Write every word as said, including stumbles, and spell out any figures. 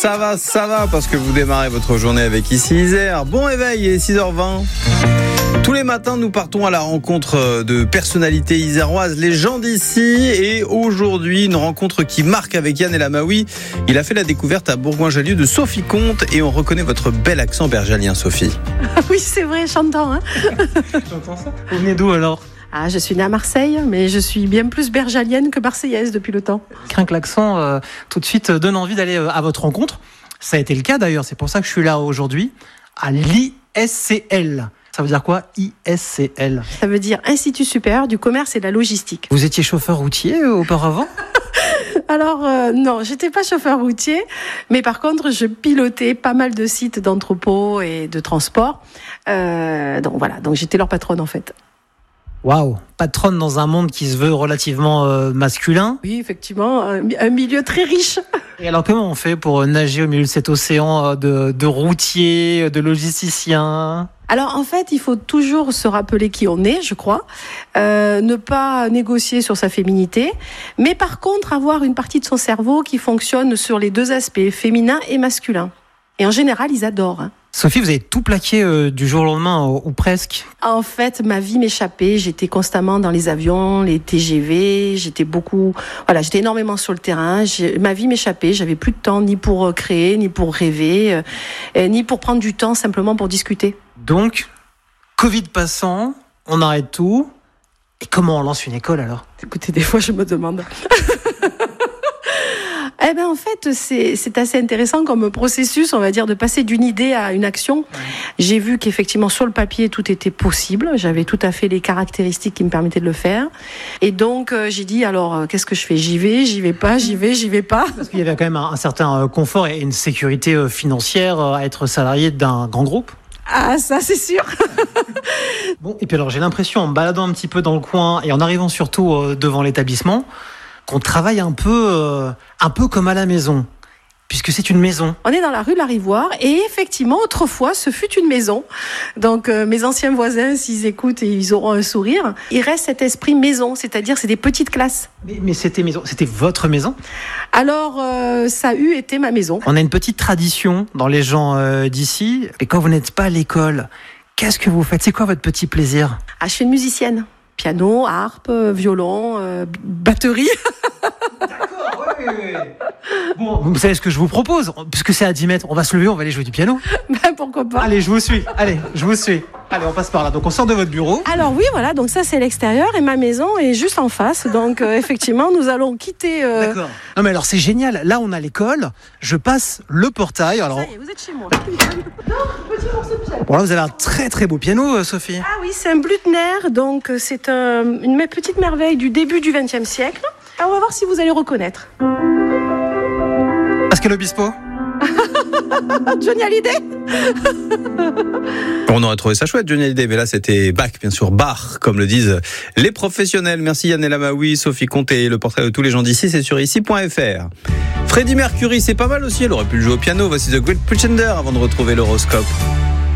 ça va, ça va, parce que vous démarrez votre journée avec ici Isère. Bon réveil, il est six heures vingt. Tous les matins, nous partons à la rencontre de personnalités iséroises, les gens d'ici. Et aujourd'hui, une rencontre qui marque avec Yann Elamaoui. Il a fait la découverte à Bourgoin-Jallieu de Sophie Comte. Et on reconnaît votre bel accent bergalien, Sophie. Oui, c'est vrai, j'entends. Hein. J'entends ça. Vous venez d'où alors ? Ah, je suis née à Marseille, mais je suis bien plus bergalienne que marseillaise depuis le temps. Crains que l'accent euh, tout de suite donne envie d'aller euh, à votre rencontre. Ça a été le cas d'ailleurs, c'est pour ça que je suis là aujourd'hui, à l'I S C L. Ça veut dire quoi, I S C L ? Ça veut dire Institut supérieur du commerce et de la logistique. Vous étiez chauffeur routier euh, auparavant ? Alors euh, non, j'étais pas chauffeur routier, mais par contre je pilotais pas mal de sites d'entrepôts et de transport. Euh, donc voilà, donc j'étais leur patronne en fait. Waouh, patronne dans un monde qui se veut relativement euh, masculin. Oui, effectivement, un, un milieu très riche. Et alors comment on fait pour nager au milieu de cet océan de, de routiers, de logisticiens ? Alors en fait, il faut toujours se rappeler qui on est, je crois, euh, ne pas négocier sur sa féminité, mais par contre avoir une partie de son cerveau qui fonctionne sur les deux aspects, féminin et masculin. Et en général, ils adorent. Hein. Sophie, vous avez tout plaqué euh, du jour au lendemain, ou, ou presque. En fait, ma vie m'échappait. J'étais constamment dans les avions, les T G V. J'étais beaucoup, voilà, j'étais énormément sur le terrain. J'ai, ma vie m'échappait. J'avais plus de temps ni pour créer, ni pour rêver, euh, ni pour prendre du temps simplement pour discuter. Donc, Covid passant, on arrête tout. Et comment on lance une école alors ? Écoutez, des fois, je me demande. Eh ben en fait, c'est, c'est assez intéressant comme processus, on va dire, de passer d'une idée à une action. Ouais. J'ai vu qu'effectivement, sur le papier, tout était possible. J'avais tout à fait les caractéristiques qui me permettaient de le faire. Et donc, euh, j'ai dit, alors, euh, qu'est-ce que je fais ? J'y vais, j'y vais pas, j'y vais, j'y vais pas. Parce qu'il y avait quand même un, un certain confort et une sécurité financière à être salarié d'un grand groupe. Ah, ça, c'est sûr. Bon, et puis alors, j'ai l'impression, en me baladant un petit peu dans le coin et en arrivant surtout euh, devant l'établissement, qu'on travaille un peu, euh, un peu comme à la maison, puisque c'est une maison. On est dans la rue de la Rivoire et effectivement, autrefois, ce fut une maison. Donc, euh, mes anciens voisins, s'ils écoutent, ils auront un sourire. Il reste cet esprit maison, c'est-à-dire c'est des petites classes. Mais, mais c'était maison, c'était votre maison ? Alors, euh, ça a eu été ma maison. On a une petite tradition dans les gens euh, d'ici. Et quand vous n'êtes pas à l'école, qu'est-ce que vous faites ? C'est quoi votre petit plaisir ? Ah, je suis une musicienne. Piano, harpe, violon, euh, batterie. D'accord, oui, oui. Bon, vous savez ce que je vous propose ? Puisque c'est à dix mètres, on va se lever, on va aller jouer du piano. Ben, pourquoi pas ? Allez, je vous suis. Allez, je vous suis. Allez, on passe par là. Donc, on sort de votre bureau. Alors oui, voilà. Donc ça, c'est l'extérieur et ma maison est juste en face. Donc euh, effectivement, nous allons quitter... Euh... D'accord. Non, mais alors, c'est génial. Là, on a l'école. Je passe le portail. Alors... Ça y est, vous êtes chez moi. Non, petit morceau de piano. Bon, là, vous avez un très, très beau piano, Sophie. Ah oui, c'est un Blüthner. Donc, c'est un, une petite merveille du début du vingtième siècle. Alors, on va voir si vous allez reconnaître. Pascal Obispo. Johnny Hallyday. On aurait trouvé ça chouette, Johnny Hallyday, mais là c'était Bach, bien sûr, Bach, comme le disent les professionnels. Merci Yann Elamaoui, Sophie Comte et le portrait de tous les gens d'ici, c'est sur ici point f r. Freddie Mercury, c'est pas mal aussi, elle aurait pu le jouer au piano. Voici The Great Pretender avant de retrouver l'horoscope.